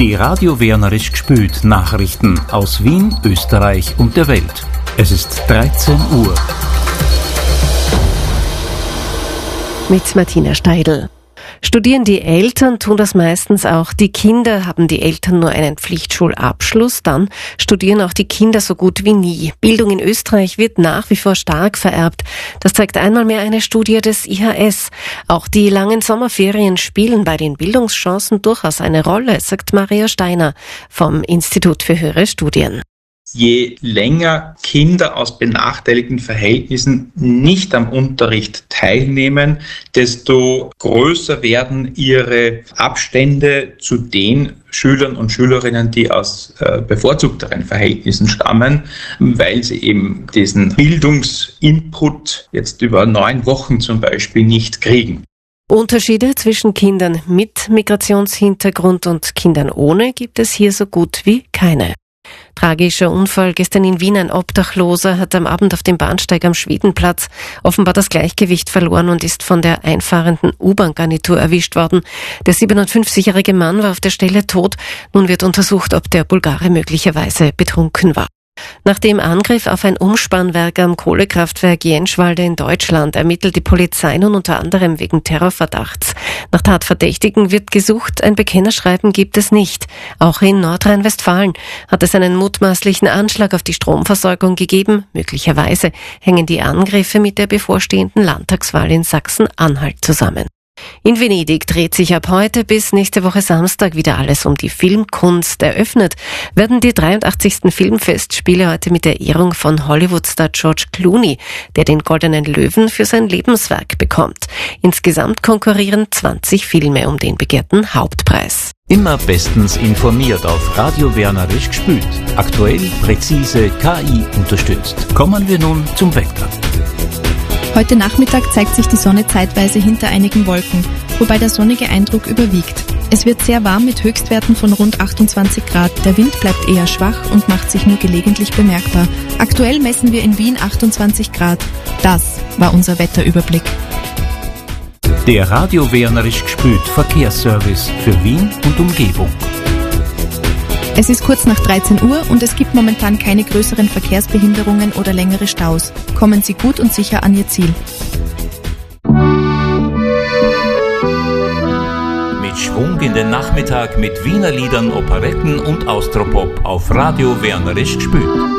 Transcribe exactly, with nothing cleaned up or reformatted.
Die Radio Wernerisch gespült Nachrichten aus Wien, Österreich und der Welt. Es ist dreizehn Uhr. Mit Martina Steidl. Studieren die Eltern, tun das meistens auch die Kinder. Haben die Eltern nur einen Pflichtschulabschluss, dann studieren auch die Kinder so gut wie nie. Bildung in Österreich wird nach wie vor stark vererbt. Das zeigt einmal mehr eine Studie des I H S. Auch die langen Sommerferien spielen bei den Bildungschancen durchaus eine Rolle, sagt Maria Steiner vom Institut für höhere Studien. Je länger Kinder aus benachteiligten Verhältnissen nicht am Unterricht teilnehmen, desto größer werden ihre Abstände zu den Schülern und Schülerinnen, die aus äh, bevorzugteren Verhältnissen stammen, weil sie eben diesen Bildungsinput jetzt über neun Wochen zum Beispiel nicht kriegen. Unterschiede zwischen Kindern mit Migrationshintergrund und Kindern ohne gibt es hier so gut wie keine. Tragischer Unfall gestern in Wien. Ein Obdachloser hat am Abend auf dem Bahnsteig am Schwedenplatz offenbar das Gleichgewicht verloren und ist von der einfahrenden U-Bahn-Garnitur erwischt worden. Der siebenundfünfzigjährige Mann war auf der Stelle tot. Nun wird untersucht, ob der Bulgare möglicherweise betrunken war. Nach dem Angriff auf ein Umspannwerk am Kohlekraftwerk Jenschwalde in Deutschland ermittelt die Polizei nun unter anderem wegen Terrorverdachts. Nach Tatverdächtigen wird gesucht, ein Bekennerschreiben gibt es nicht. Auch in Nordrhein-Westfalen hat es einen mutmaßlichen Anschlag auf die Stromversorgung gegeben. Möglicherweise hängen die Angriffe mit der bevorstehenden Landtagswahl in Sachsen-Anhalt zusammen. In Venedig dreht sich ab heute bis nächste Woche Samstag wieder alles um die Filmkunst. Eröffnet werden die dreiundachtzigsten Filmfestspiele heute mit der Ehrung von Hollywood-Star George Clooney, der den Goldenen Löwen für sein Lebenswerk bekommt. Insgesamt konkurrieren zwanzig Filme um den begehrten Hauptpreis. Immer bestens informiert auf Radio Wernerisch gespült. Aktuell, präzise, K I unterstützt. Kommen wir nun zum Wetter. Heute Nachmittag zeigt sich die Sonne zeitweise hinter einigen Wolken, wobei der sonnige Eindruck überwiegt. Es wird sehr warm mit Höchstwerten von rund achtundzwanzig Grad. Der Wind bleibt eher schwach und macht sich nur gelegentlich bemerkbar. Aktuell messen wir in Wien achtundzwanzig Grad. Das war unser Wetterüberblick. Der Radio Wernerisch gespült Verkehrsservice für Wien und Umgebung. Es ist kurz nach dreizehn Uhr und es gibt momentan keine größeren Verkehrsbehinderungen oder längere Staus. Kommen Sie gut und sicher an Ihr Ziel. Mit Schwung in den Nachmittag mit Wiener Liedern, Operetten und Austropop auf Radio Wernerisch gespült.